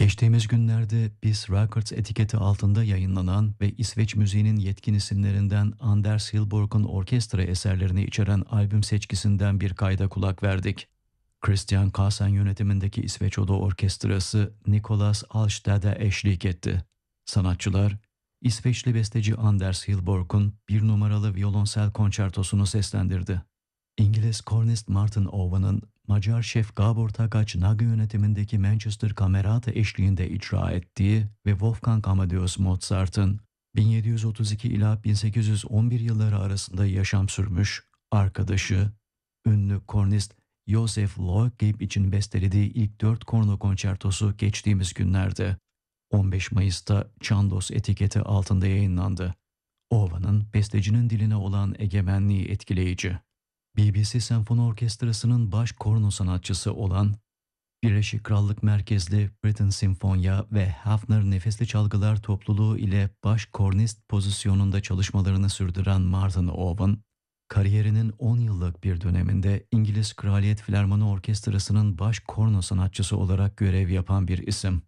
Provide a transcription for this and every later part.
Geçtiğimiz günlerde BIS Records etiketi altında yayınlanan ve İsveç müziğinin yetkin isimlerinden Anders Hillborg'un orkestra eserlerini içeren albüm seçkisinden bir kayda kulak verdik. Christian Kasen yönetimindeki İsveç Oda Orkestrası Nicolas Alstad'a eşlik etti. Sanatçılar, İsveçli besteci Anders Hillborg'un bir numaralı violonsel konçertosunu seslendirdi. İngiliz kornist Martin Owen'ın Macar şef Gabor Takacs Nagy yönetimindeki Manchester Camerata eşliğinde icra ettiği ve Wolfgang Amadeus Mozart'ın 1732 ila 1811 yılları arasında yaşam sürmüş arkadaşı, ünlü kornist Joseph Loebgeb için bestelediği ilk 4 korno konçertosu geçtiğimiz günlerde 15 Mayıs'ta Chandos etiketi altında yayınlandı. Owen'ın bestecinin diline olan egemenliği etkileyici. BBC Senfoni Orkestrası'nın baş korno sanatçısı olan Birleşik Krallık merkezli Britten Sinfonia ve Hafner Nefesli Çalgılar topluluğu ile baş kornist pozisyonunda çalışmalarını sürdüren Martin Owen, kariyerinin 10 yıllık bir döneminde İngiliz Kraliyet Filarmoni Orkestrası'nın baş korno sanatçısı olarak görev yapan bir isim.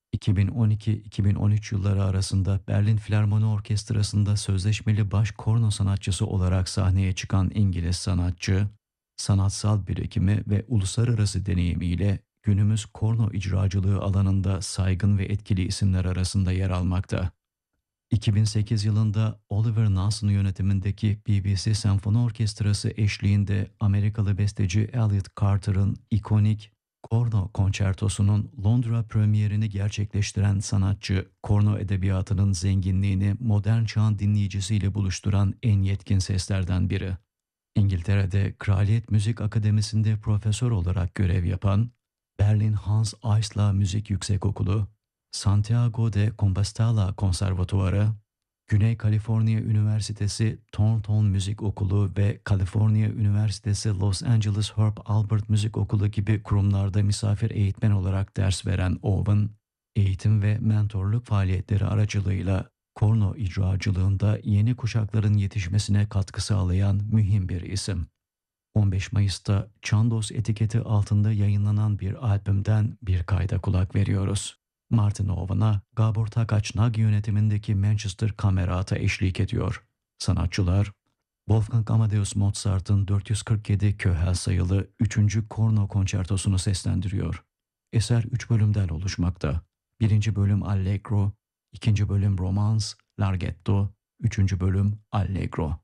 2012-2013 yılları arasında Berlin Filarmoni Orkestrası'nda sözleşmeli baş korno sanatçısı olarak sahneye çıkan İngiliz sanatçı, sanatsal birikimi ve uluslararası deneyimiyle günümüz korno icracılığı alanında saygın ve etkili isimler arasında yer almakta. 2008 yılında Oliver Nelson yönetimindeki BBC Senfoni Orkestrası eşliğinde Amerikalı besteci Elliot Carter'ın ikonik Korno Konçertosu'nun Londra premierini gerçekleştiren sanatçı, korno edebiyatının zenginliğini modern çağın dinleyicisiyle buluşturan en yetkin seslerden biri. İngiltere'de Kraliyet Müzik Akademisi'nde profesör olarak görev yapan, Berlin Hans Eisler Müzik Yüksekokulu, Santiago de Compostela Konservatuvarı, Güney Kaliforniya Üniversitesi Thornton Müzik Okulu ve Kaliforniya Üniversitesi Los Angeles Herb Alpert Müzik Okulu gibi kurumlarda misafir eğitmen olarak ders veren Owen, eğitim ve mentorluk faaliyetleri aracılığıyla korno icracılığında yeni kuşakların yetişmesine katkı sağlayan mühim bir isim. 15 Mayıs'ta Chandos etiketi altında yayınlanan bir albümden bir kayda kulak veriyoruz. Martin Owen'a Gabor Takacs Nagy yönetimindeki Manchester Camerata eşlik ediyor. Sanatçılar, Wolfgang Amadeus Mozart'ın 447 köhel sayılı 3. Korno konçertosunu seslendiriyor. Eser 3 bölümden oluşmakta. 1. bölüm Allegro, 2. bölüm Romance, Larghetto, 3. bölüm Allegro.